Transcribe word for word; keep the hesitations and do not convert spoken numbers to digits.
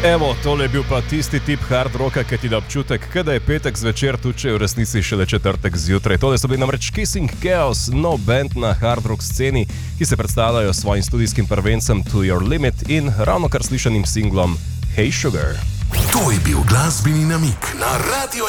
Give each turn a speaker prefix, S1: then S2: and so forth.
S1: Evo, tole je bil pa tisti tip hard rocka, ki ti da občutek, kada je petek zvečer, tuče v resnici šele četrtek zjutraj. Tole so bili namreč Kissing Chaos, no band na hard rock sceni, ki se predstavljajo s svojim studijskim prvencem To Your Limit in ravno kar slišanim singlom Hey Sugar.
S2: To je bil glasbeni namig na Radio